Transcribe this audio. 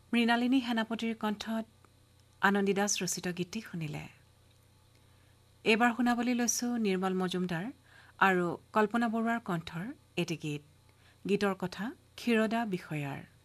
মৃণালিনী সেনাপতিৰ কণ্ঠত আনন্দীদাস ৰচিত গীতটি শুনিলে। এইবাৰ শুনাবলৈ লৈছোঁ নিৰ্মল মজুমদাৰ আৰু কল্পনা বৰুৱাৰ কণ্ঠৰ এটি গীত। গীতৰ কথা ক্ষীৰদা বিষয়াৰ।